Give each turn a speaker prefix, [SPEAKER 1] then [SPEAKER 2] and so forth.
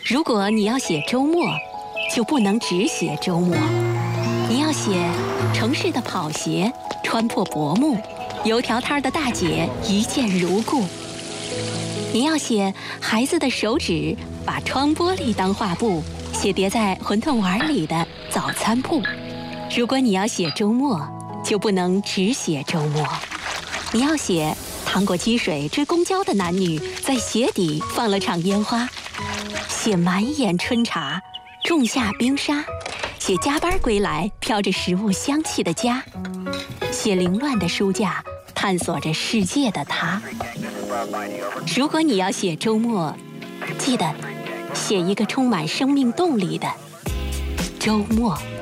[SPEAKER 1] 如果你要写周末，就不能只写周末。你要写城市的跑鞋穿破薄幕，油条摊的大姐一见如故。你要写孩子的手指把窗玻璃当画布，写叠在馄饨碗里的早餐铺。如果你要写周末，就不能只写周末。你要写趟过积水追公交的男女在鞋底放了场烟花，写满眼春茶种下冰沙，写加班归来飘着食物香气的家，写凌乱的书架探索着世界的他。如果你要写周末，记得写一个充满生命动力的周末。